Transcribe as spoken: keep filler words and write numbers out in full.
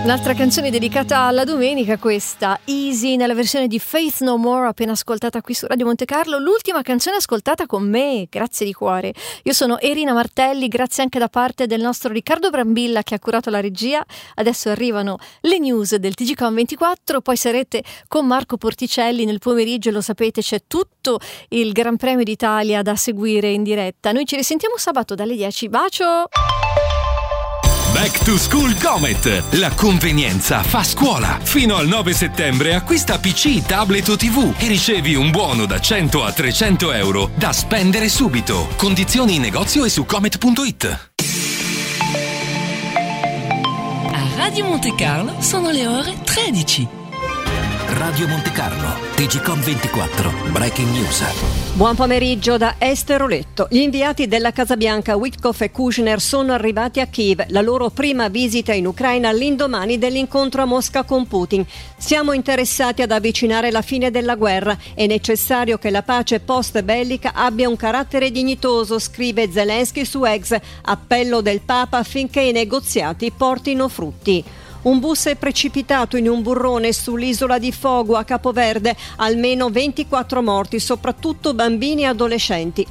Un'altra canzone dedicata alla domenica, questa Easy nella versione di Faith No More, appena ascoltata qui su Radio Monte Carlo, l'ultima canzone ascoltata con me, grazie di cuore. Io sono Erina Martelli, grazie anche da parte del nostro Riccardo Brambilla che ha curato la regia. Adesso arrivano le news del T G Com ventiquattro, poi sarete con Marco Porticelli nel pomeriggio, lo sapete, c'è tutto il Gran Premio d'Italia da seguire in diretta. Noi ci risentiamo sabato dalle dieci, bacio! Back to School Comet, la convenienza fa scuola. Fino al nove settembre acquista P C, tablet o tivù e ricevi un buono da cento a trecento euro da spendere subito. Condizioni in negozio e su comet punto it. A Radio Monte Carlo sono le ore tredici. Radio Monte Carlo, T G Com ventiquattro, Breaking News. Buon pomeriggio da Esther Oletto. Gli inviati della Casa Bianca Witkoff e Kushner sono arrivati a Kiev, la loro prima visita in Ucraina all'indomani dell'incontro a Mosca con Putin. Siamo interessati ad avvicinare la fine della guerra. È necessario che la pace post-bellica abbia un carattere dignitoso, scrive Zelensky su X, appello del Papa affinché i negoziati portino frutti. Un bus è precipitato in un burrone sull'isola di Fogo a Capoverde, almeno ventiquattro morti, soprattutto bambini e adolescenti.